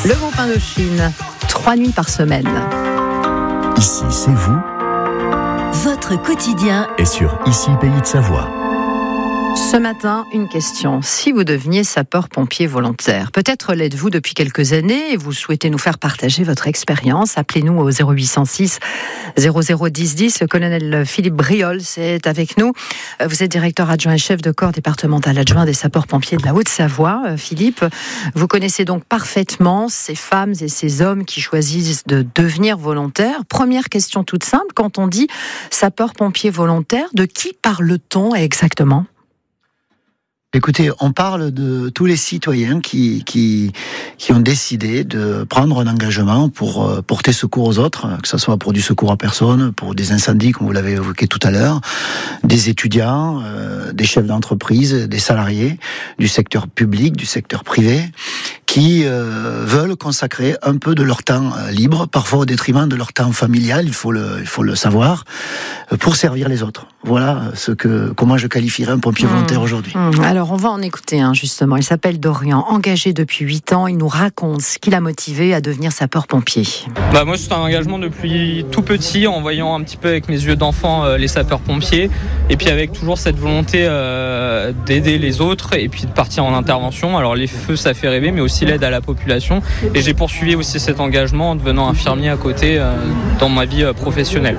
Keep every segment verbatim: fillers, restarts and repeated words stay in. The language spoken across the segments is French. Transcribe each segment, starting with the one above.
Le groupe Indochine, trois nuits par semaine. Ici, c'est vous. Votre quotidien Et sur Ici, Pays de Savoie. Ce matin, une question. Si vous deveniez sapeur-pompier volontaire, peut-être l'êtes-vous depuis quelques années et vous souhaitez nous faire partager votre expérience. Appelez-nous au zéro huit cent six zéro zéro dix dix. Le colonel Philippe Briol est avec nous. Vous êtes directeur adjoint et chef de corps départemental adjoint des sapeurs-pompiers de la Haute-Savoie. Philippe, vous connaissez donc parfaitement ces femmes et ces hommes qui choisissent de devenir volontaires. Première question toute simple, quand on dit sapeur-pompier volontaire, de qui parle-t-on exactement ? Écoutez, on parle de tous les citoyens qui, qui, qui ont décidé de prendre un engagement pour porter secours aux autres, que ce soit pour du secours à personne, pour des incendies, comme vous l'avez évoqué tout à l'heure, des étudiants, euh, des chefs d'entreprise, des salariés du secteur public, du secteur privé, qui euh, veulent consacrer un peu de leur temps euh, libre, parfois au détriment de leur temps familial, il faut le, il faut le savoir, euh, pour servir les autres. Voilà ce que, comment je qualifierais un pompier volontaire mmh. aujourd'hui. Mmh. Alors on va en écouter un justement. Il s'appelle Dorian, engagé depuis huit ans. Il nous raconte ce qui l'a motivé à devenir sapeur-pompier. Bah moi c'est un engagement depuis tout petit, en voyant un petit peu avec mes yeux d'enfant euh, les sapeurs-pompiers, et puis avec toujours cette volonté euh, d'aider les autres et puis de partir en intervention. Alors les feux ça fait rêver, mais aussi l'aide à la population. Et j'ai poursuivi aussi cet engagement en devenant infirmier à côté euh, dans ma vie euh, professionnelle.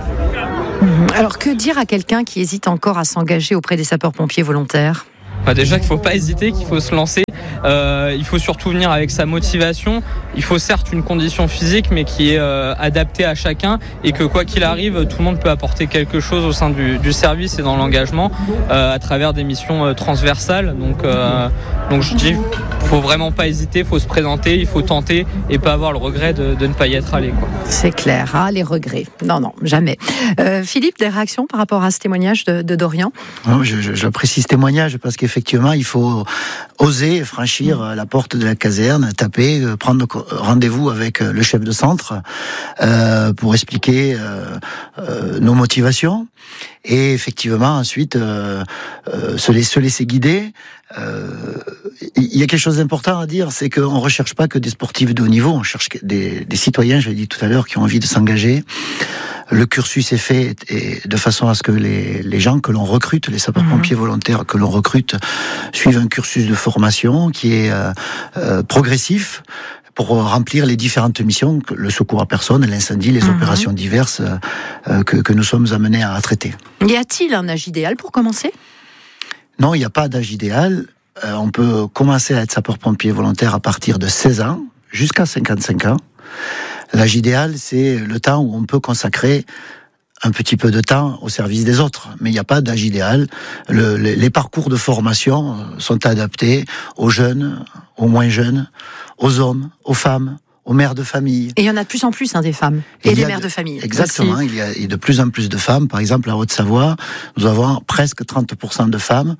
Alors que dire à quelqu'un qui hésite encore à s'engager auprès des sapeurs-pompiers volontaires ? Bah déjà qu'il ne faut pas hésiter, qu'il faut se lancer. Euh, il faut surtout venir avec sa motivation. Il faut certes une condition physique, mais qui est euh, adaptée à chacun, et que quoi qu'il arrive, tout le monde peut apporter quelque chose au sein du, du service et dans l'engagement euh, à travers des missions euh, transversales. Donc, euh, donc je dis, il faut vraiment pas hésiter, il faut se présenter, il faut tenter et pas avoir le regret de, de ne pas y être allé, quoi. C'est clair, ah, les regrets. Non, non, jamais. Euh, Philippe, des réactions par rapport à ce témoignage de, de Dorian ? Non, je, je, j'apprécie ce témoignage parce qu'effectivement, il faut oser franchir mmh. la porte de la caserne, taper, prendre rendez-vous avec le chef de centre euh, pour expliquer euh, euh, nos motivations et effectivement ensuite euh, euh, se, laisser, se laisser guider. Euh, il y a quelque chose d'important à dire, c'est qu'on ne recherche pas que des sportifs de haut niveau, on cherche des, des citoyens, je l'ai dit tout à l'heure, qui ont envie de s'engager. Le cursus est fait et de façon à ce que les, les gens que l'on recrute, les sapeurs-pompiers volontaires que l'on recrute, suivent un cursus de formation qui est euh, euh, progressif pour remplir les différentes missions, le secours à personne, l'incendie, les mmh. opérations diverses euh, que, que nous sommes amenés à traiter. Y a-t-il un âge idéal pour commencer ? Non, il n'y a pas d'âge idéal. Euh, on peut commencer à être sapeur-pompier volontaire à partir de seize ans jusqu'à cinquante-cinq ans. L'âge idéal, c'est le temps où on peut consacrer un petit peu de temps au service des autres. Mais il n'y a pas d'âge idéal. Le, les, les parcours de formation sont adaptés aux jeunes, aux moins jeunes, aux hommes, aux femmes, aux mères de famille. Et il y en a de plus en plus, hein, des femmes et des mères de famille. Exactement, il y a de plus en plus de femmes. Par exemple, en Haute-Savoie, nous avons presque trente pour cent de femmes.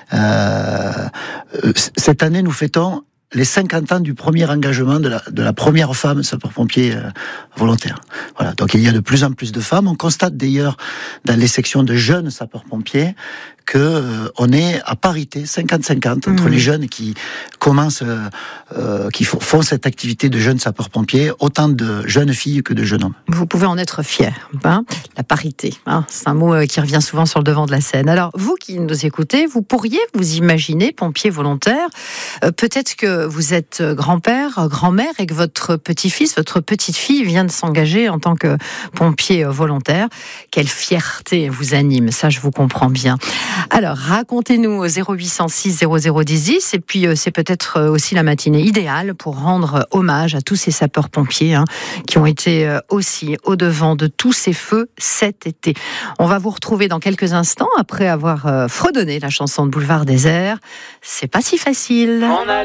Euh, cette année, nous fêtons les cinquante ans du premier engagement de la, de la première femme sapeur-pompier euh, volontaire. Voilà. Donc il y a de plus en plus de femmes. On constate d'ailleurs dans les sections de jeunes sapeurs-pompiers que euh, on est à parité cinquante cinquante entre mmh. les jeunes qui commencent, euh, euh, qui f- font cette activité de jeunes sapeurs-pompiers, autant de jeunes filles que de jeunes hommes. Vous pouvez en être fiers. Hein, la parité, hein, c'est un mot qui revient souvent sur le devant de la scène. Alors vous qui nous écoutez, vous pourriez vous imaginer pompier volontaire. Euh, peut-être que vous êtes grand-père, grand-mère et que votre petit-fils, votre petite-fille vient de s'engager en tant que pompier volontaire. Quelle fierté vous anime, ça je vous comprends bien. Alors, racontez-nous au zéro huit cent six zéro zéro dix dix, et puis euh, c'est peut-être aussi la matinée idéale pour rendre hommage à tous ces sapeurs-pompiers hein, qui ont été euh, aussi au-devant de tous ces feux cet été. On va vous retrouver dans quelques instants après avoir euh, fredonné la chanson de Boulevard Désert. C'est pas si facile.